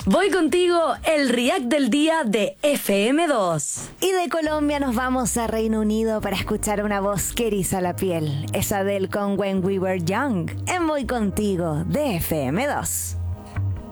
Voy contigo, el React del día de FM2. Y de Colombia nos vamos a Reino Unido para escuchar una voz que eriza la piel. Es Adele con When We Were Young, en Voy Contigo de FM2.